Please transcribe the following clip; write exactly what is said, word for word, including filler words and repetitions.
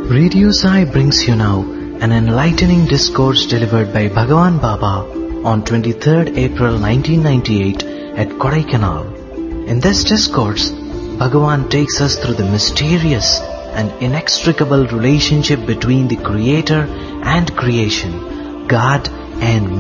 Radio Sai brings you now an enlightening discourse delivered by Bhagavan Baba on twenty-third April nineteen ninety-eight at Kodaikanal. In this discourse, Bhagavan takes us through the mysterious and inextricable relationship between the Creator and creation, God and